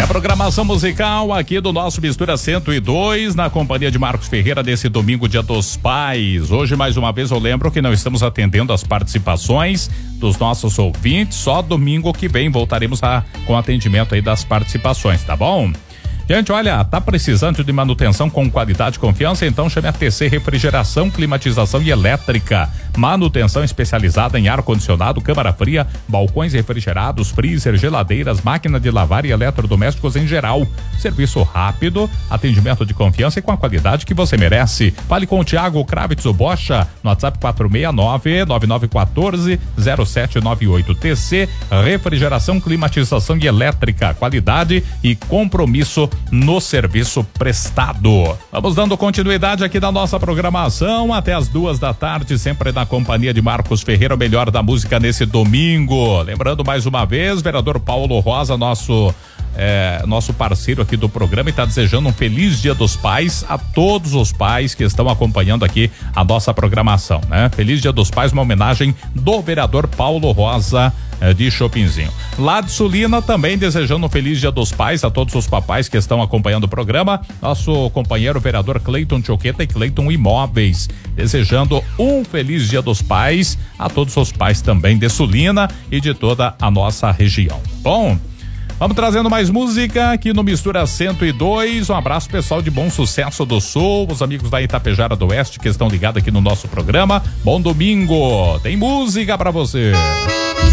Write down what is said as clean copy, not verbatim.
a programação musical aqui do nosso Mistura 102, na companhia de Marcos Ferreira, desse domingo, Dia dos Pais. Hoje, mais uma vez, eu lembro que não estamos atendendo as participações dos nossos ouvintes. Só domingo que vem voltaremos com atendimento aí das participações, tá bom? Gente, olha, tá precisando de manutenção com qualidade e confiança? Então chame a TC Refrigeração, Climatização e Elétrica. Manutenção especializada em ar-condicionado, câmara fria, balcões refrigerados, freezer, geladeiras, máquina de lavar e eletrodomésticos em geral. Serviço rápido, atendimento de confiança e com a qualidade que você merece. Fale com o Thiago Kravitz, o Bocha, no WhatsApp 469-9914-0798. TC Refrigeração, Climatização e Elétrica. Qualidade e compromisso no serviço prestado. Vamos dando continuidade aqui da nossa programação até as 2 da tarde, sempre na companhia de Marcos Ferreira, o melhor da música nesse domingo. Lembrando mais uma vez, vereador Paulo Rosa, nosso parceiro aqui do programa, e está desejando um feliz Dia dos Pais a todos os pais que estão acompanhando aqui a nossa programação, né? Feliz Dia dos Pais, uma homenagem do vereador Paulo Rosa de Chopinzinho. Lá de Sulina também desejando um feliz Dia dos Pais a todos os papais que estão acompanhando o programa. Nosso companheiro vereador Cleiton Choqueta e Cleiton Imóveis, desejando um feliz Dia dos Pais a todos os pais também de Sulina e de toda a nossa região. Bom, vamos trazendo mais música aqui no Mistura 102. Um abraço pessoal de Bom Sucesso do Sul, os amigos da Itapejara do Oeste que estão ligados aqui no nosso programa. Bom domingo, tem música pra você.